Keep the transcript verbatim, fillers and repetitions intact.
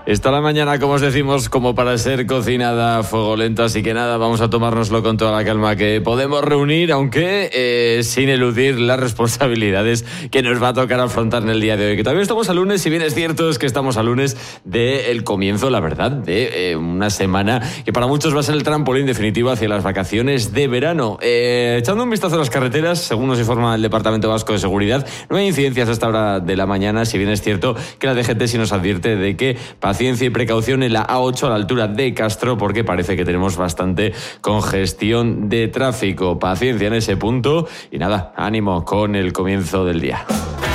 Está la mañana, como os decimos, como para ser cocinada a fuego lento, así que nada, vamos a tomárnoslo con toda la calma que podemos reunir, aunque eh, sin eludir las responsabilidades que nos va a tocar afrontar en el día de hoy. Que también estamos a lunes, si bien es cierto es que estamos a lunes del comienzo, la verdad, de eh, una semana que para muchos va a ser el trampolín definitivo hacia las vacaciones de verano. Eh, echando un vistazo a las carreteras, según nos informa el Departamento Vasco de Seguridad, no hay incidencias a esta hora de la mañana, si bien es cierto que la D G T sí nos advierte de que paciencia y precaución en la A ocho a la altura de Castro, porque parece que tenemos bastante congestión de tráfico. Paciencia en ese punto y nada, ánimo con el comienzo del día.